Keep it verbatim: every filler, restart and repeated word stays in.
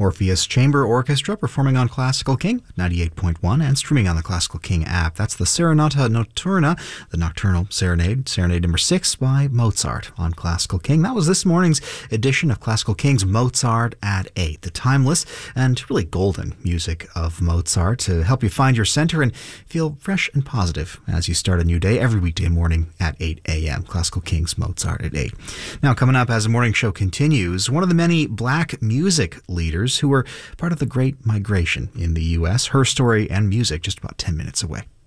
Orpheus Chamber Orchestra performing on Classical King ninety-eight point one and streaming on the Classical King app. That's the Serenata Notturna, the Nocturnal Serenade, Serenade number six by Mozart on Classical King. That was this morning's edition of Classical King's Mozart at eight, the timeless and really golden music of Mozart to help you find your center and feel fresh and positive as you start a new day every weekday morning at eight a.m. Classical King's Mozart at eight. Now, coming up as the morning show continues, one of the many black music leaders who were part of the Great Migration in the U S. Her story and music just about ten minutes away.